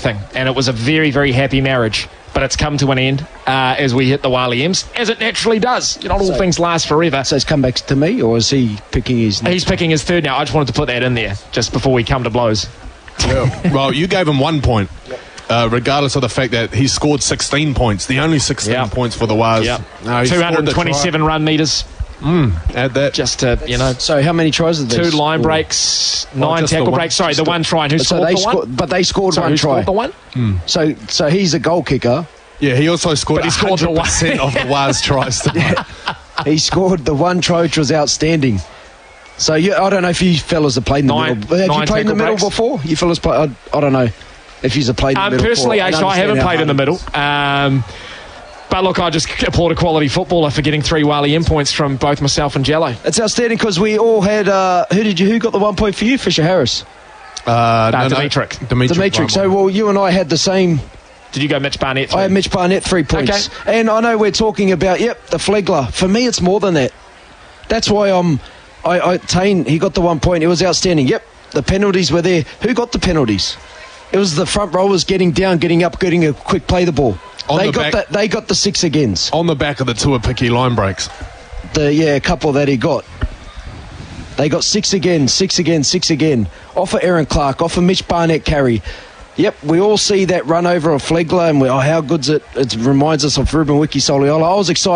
everything, and it was a very, very happy marriage. But it's come to an end as we hit the Wally M's, as it naturally does. Not all things last forever. So he's come back to me, or is he picking his... He's picking his third now. I just wanted to put that in there, just before we come to blows. Well, you gave him 1 point, regardless of the fact that he scored 16 points. The only 16 points for the Waz. Yep. No, 227 run metres. Add that. Just to, So how many tries did they 2 line breaks, 9 tackle breaks. Sorry, the one try. And who scored the one? But they scored Sorry, one who try. scored the one? So he's a goal kicker. Yeah, he also scored But he scored the 100% of the Waz tries tonight. He scored the one try, which was outstanding. So I don't know if you fellas have played in the middle. Have you played in the middle before? You fellas play? I don't know if you've played in the middle. Personally, before. I haven't played in the middle. But look, I just applaud a quality footballer for getting 3 Wally M points from both myself and Jello. It's outstanding because we all had. Who got the 1 point for you? Fisher Harris. Dimitrik. So well, you and I had the same. Did you go Mitch Barnett? I had Mitch Barnett 3 points. Okay. And I know we're talking about the Flegler. For me, it's more than that. That's why Tane, he got the 1 point. It was outstanding. Yep, the penalties were there. Who got the penalties? It was the front rowers getting down, getting up, getting a quick play the ball. They got the 6 agains. On the back of the Tuapiki line breaks. A couple that he got. They got 6 again, 6 again, 6 again. Off of Aaron Clark, off of Mitch Barnett carry. Yep, we all see that run over of Flegler and how good's it. It reminds us of Ruben Wiki Soliola. I was excited.